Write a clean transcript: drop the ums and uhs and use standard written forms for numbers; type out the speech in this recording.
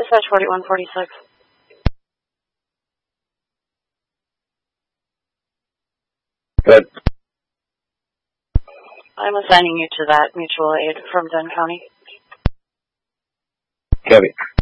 Dispatch 4146. Good. I'm assigning you to that mutual aid from Dunn County. Copy.